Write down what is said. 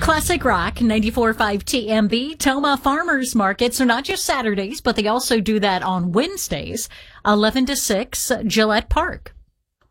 Classic Rock 94.5 TMB. Toma Farmers Markets are not just Saturdays, but they also do that on Wednesdays, 11 to 6, Gillette Park.